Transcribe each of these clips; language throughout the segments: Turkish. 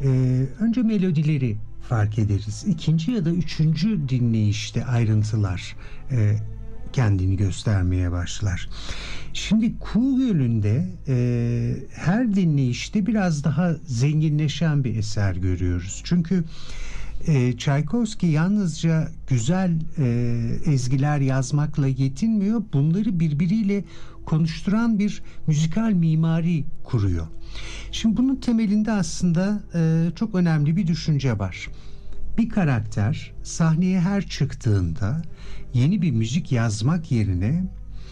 Önce melodileri fark ederiz. İkinci ya da üçüncü dinleyişte ayrıntılar kendini göstermeye başlar. Şimdi Kuğu Gölü'nde her dinleyişte biraz daha zenginleşen bir eser görüyoruz. Çünkü Çaykovski yalnızca güzel ezgiler yazmakla yetinmiyor. Bunları birbiriyle konuşturan bir müzikal mimari kuruyor. Şimdi bunun temelinde aslında çok önemli bir düşünce var. Bir karakter sahneye her çıktığında yeni bir müzik yazmak yerine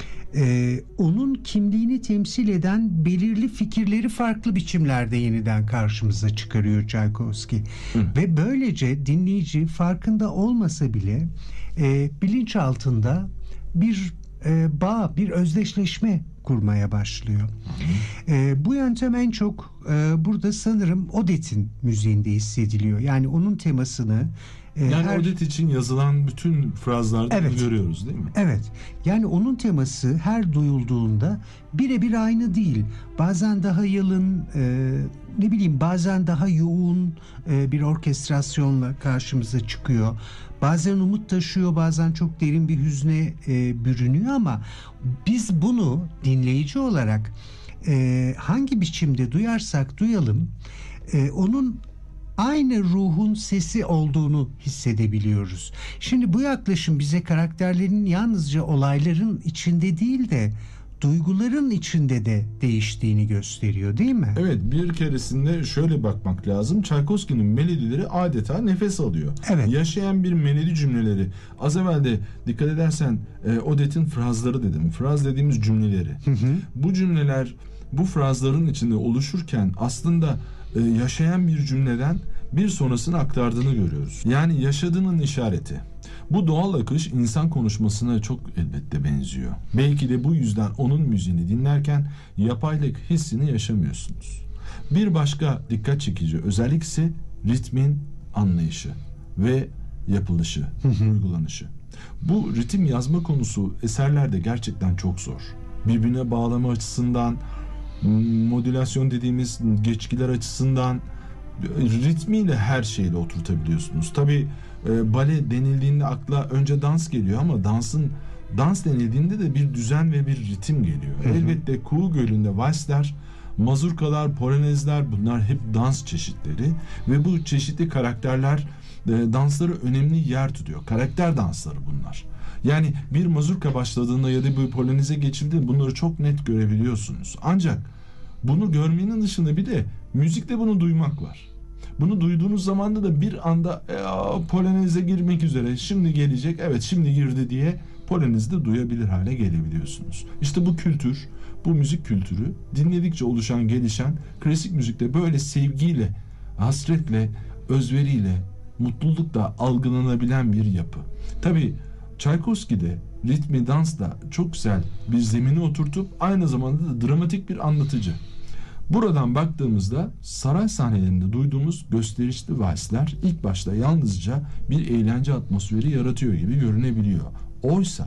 onun kimliğini temsil eden belirli fikirleri farklı biçimlerde yeniden karşımıza çıkarıyor Çaykovski. Ve böylece dinleyici farkında olmasa bile bilinç altında bir bağ, bir özdeşleşme kurmaya başlıyor. Bu yöntem en çok burada sanırım Odette'in müziğinde hissediliyor. Yani onun temasını yani Odette için yazılan bütün frazlarda görüyoruz değil mi? Evet. Yani onun teması her duyulduğunda birebir aynı değil. Bazen daha yalın, bazen daha yoğun bir orkestrasyonla karşımıza çıkıyor. Bazen umut taşıyor, bazen çok derin bir hüzne bürünüyor ama biz bunu dinleyici olarak hangi biçimde duyarsak duyalım onun aynı ruhun sesi olduğunu hissedebiliyoruz. Şimdi bu yaklaşım bize karakterlerin yalnızca olayların içinde değil de duyguların içinde de değiştiğini gösteriyor, değil mi? Evet, bir keresinde şöyle bakmak lazım. Çaykovski'nin melodileri adeta nefes alıyor. Evet. Yaşayan bir melodi cümleleri. Az evvel de dikkat edersen Odette'in frazları dedim. Fraz dediğimiz cümleleri. Bu cümleler bu frazların içinde oluşurken aslında yaşayan bir cümleden bir sonrasını aktardığını görüyoruz. Yani yaşadığının işareti. Bu doğal akış insan konuşmasına çok elbette benziyor. Belki de bu yüzden onun müziğini dinlerken yapaylık hissini yaşamıyorsunuz. Bir başka dikkat çekici özellik ise ritmin anlayışı ve yapılışı, uygulanışı. Bu ritim yazma konusu eserlerde gerçekten çok zor. Birbirine bağlama açısından, modülasyon dediğimiz geçkiler açısından ritmiyle her şeyle oturtabiliyorsunuz. Tabii bale denildiğinde akla önce dans geliyor ama dans denildiğinde de bir düzen ve bir ritim geliyor. Elbette Kuğu Gölü'nde valsler, mazurkalar, polonezler bunlar hep dans çeşitleri ve bu çeşitli karakterler dansları önemli yer tutuyor. Karakter dansları bunlar. Yani bir mazurka başladığında ya da bir poloneze geçildiğinde bunları çok net görebiliyorsunuz. Ancak bunu görmenin dışında bir de müzikte bunu duymak var. Bunu duyduğunuz zaman da bir anda poloneze girmek üzere, şimdi gelecek, evet şimdi girdi diye polonezde duyabilir hale gelebiliyorsunuz. İşte bu kültür, bu müzik kültürü dinledikçe oluşan, gelişen klasik müzikte böyle sevgiyle, hasretle, özveriyle, mutlulukla algılanabilen bir yapı. Tabii Çaykovski'de ritmi, dansla çok güzel bir zemini oturtup aynı zamanda da dramatik bir anlatıcı. Buradan baktığımızda saray sahnelerinde duyduğumuz gösterişli valsler ilk başta yalnızca bir eğlence atmosferi yaratıyor gibi görünebiliyor. Oysa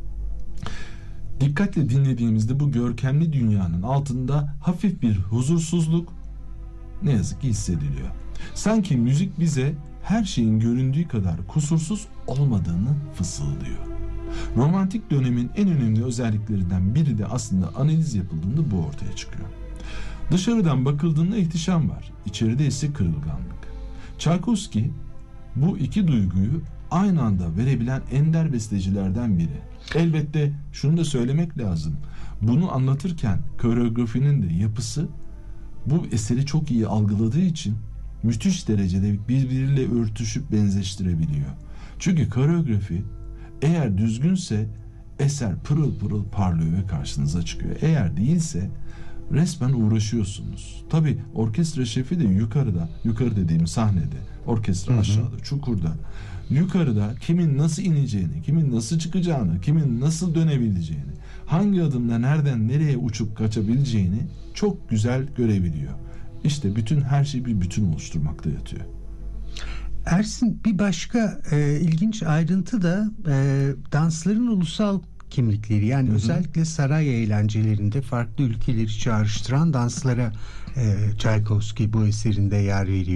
dikkatle dinlediğimizde bu görkemli dünyanın altında hafif bir huzursuzluk ne yazık ki hissediliyor. Sanki müzik bize her şeyin göründüğü kadar kusursuz olmadığını fısıldıyor. Romantik dönemin en önemli özelliklerinden biri de aslında analiz yapıldığında bu ortaya çıkıyor. Dışarıdan bakıldığında ihtişam var, içeride ise kırılganlık. Çaykovski bu iki duyguyu aynı anda verebilen ender bestecilerden biri. Elbette şunu da söylemek lazım. Bunu anlatırken koreografinin de yapısı bu eseri çok iyi algıladığı için müthiş derecede birbiriyle örtüşüp benzeştirebiliyor. Çünkü koreografi eğer düzgünse eser pırıl pırıl parlıyor ve karşınıza çıkıyor. Eğer değilse resmen uğraşıyorsunuz. Tabii orkestra şefi de yukarı dediğim sahnede, orkestra aşağıda, çukurda, yukarıda kimin nasıl ineceğini, kimin nasıl çıkacağını, kimin nasıl dönebileceğini, hangi adımda nereden nereye uçup kaçabileceğini çok güzel görebiliyor. İşte her şey bir bütün oluşturmakta yatıyor. Ersin, bir başka ilginç ayrıntı da dansların ulusal kimlikleri. Yani özellikle saray eğlencelerinde farklı ülkeleri çağrıştıran danslara Çaykovski bu eserinde yer veriyor.